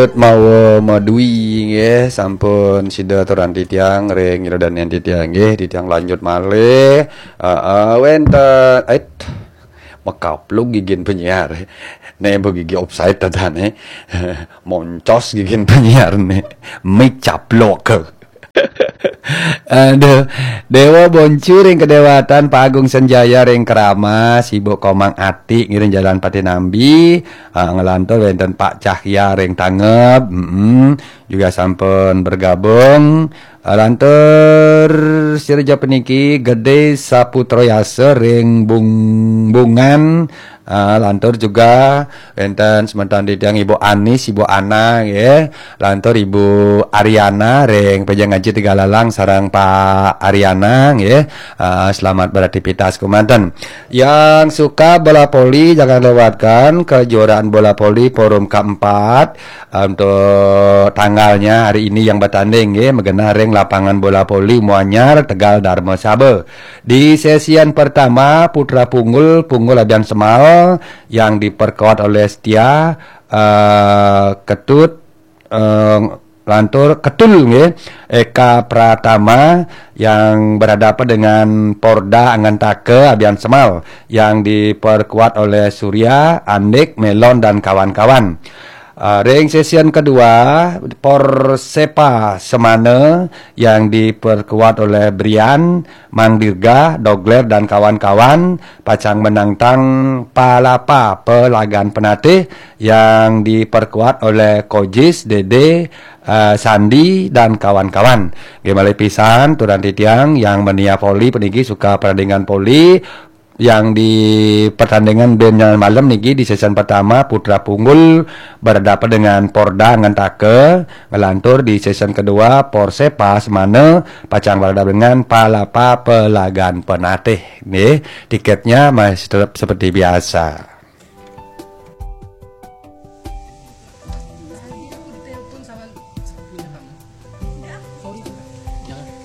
Mau madui nggih sampun sida aturan titiang ring nyredan titiang nggih titiang lanjut malih wenten makaplug gigin penyiar ne begigi offside tadane moncos gigin penyiar ne mic caplok. Aduh, Dewa Boncur ring kedewatan Pak Agung Senjaya ring Keramas, Ibu Komang Ati ngiring Jalan Patinambi, ngelantur wenten Pak Cahya ring Tangep, juga sampun bergabung. Lantur sirja peniki Gede Saputro Yase ring Bungan. Lantur juga wenten sementan ditiang Ibu Anis, Ibu Ana ya. Lantur Ibu Ariana ring Pejang Ngaji Tegalalang sarang Pak Ariana ya. Selamat beraktivitas kumanten. Yang suka bola voli jangan lewatkan kejuaraan bola voli forum keempat untuk tanggalnya hari ini yang bertanding ya, megena ring lapangan bola voli Muanyar Tegal Dharma Sabe. Di sesian pertama putra punggul Abian Semal yang diperkuat oleh Setia Ketut Lantur Ketul nggih, Eka Pratama yang berhadapan dengan Porda Angantake Abian Semal yang diperkuat oleh Surya, Andik, Melon dan kawan-kawan. Ring session kedua Porsepa Semane yang diperkuat oleh Brian, Mang Dirga, Dogler dan kawan-kawan. Pacang menantang Palapa Pelagan Penatih yang diperkuat oleh Kojis, Dede, Sandi dan kawan-kawan. Gimana pisan turun titiang yang menia poli peniki suka pertandingan poli yang di pertandingan dengan malam niki di season pertama putra punggul berhadapan dengan Porda Ngantake, ngelantur di season kedua Porsepa Semane pacang berhadapan dengan Palapa Pelagan Penatih nih. Tiketnya masih tetap seperti biasa.